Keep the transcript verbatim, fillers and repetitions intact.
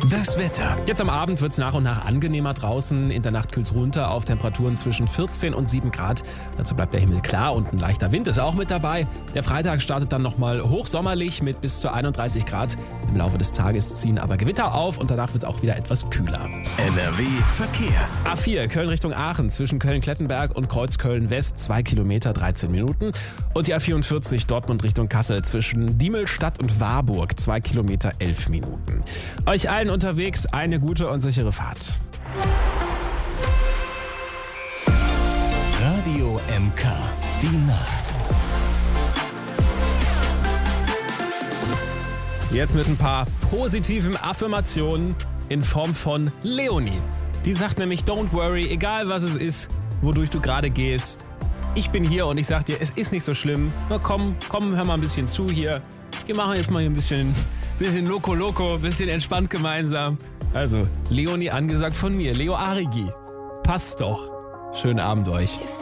Das Wetter. Jetzt am Abend wird es nach und nach angenehmer draußen. In der Nacht kühlt es runter auf Temperaturen zwischen vierzehn und sieben Grad. Dazu bleibt der Himmel klar und ein leichter Wind ist auch mit dabei. Der Freitag startet dann nochmal hochsommerlich mit bis zu einunddreißig Grad. Im Laufe des Tages ziehen aber Gewitter auf und danach wird es auch wieder etwas kühler. N R W Verkehr. A vier, Köln Richtung Aachen, zwischen Köln-Klettenberg und Kreuzköln West, zwei Kilometer, dreizehn Minuten. Und die A vierundvierzig, Dortmund Richtung Kassel, zwischen Diemelstadt und Warburg, zwei Kilometer, elf Minuten. Euch allen unterwegs eine gute und sichere Fahrt. Radio M K, die Nacht. Jetzt mit ein paar positiven Affirmationen in Form von Leonie. Die sagt nämlich, don't worry, egal was es ist, wodurch du gerade gehst. Ich bin hier und ich sag dir, es ist nicht so schlimm. Na komm, komm, hör mal ein bisschen zu hier. Wir machen jetzt mal hier ein bisschen, bisschen Loco Loco, bisschen entspannt gemeinsam. Also, Leonie angesagt von mir, Leo Arigi. Passt doch. Schönen Abend euch.